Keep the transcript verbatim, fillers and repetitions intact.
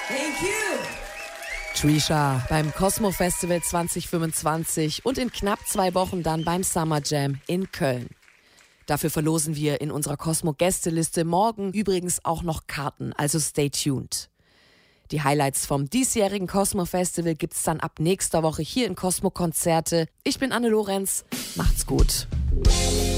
Thank you. Trisha beim Cosmo Festival zwanzig fünfundzwanzig und in knapp zwei Wochen dann beim Summer Jam in Köln. Dafür verlosen wir in unserer Cosmo-Gästeliste morgen übrigens auch noch Karten, also stay tuned. Die Highlights vom diesjährigen Cosmo Festival gibt's dann ab nächster Woche hier in Cosmo Konzerte. Ich bin Anne Lorenz, macht's gut.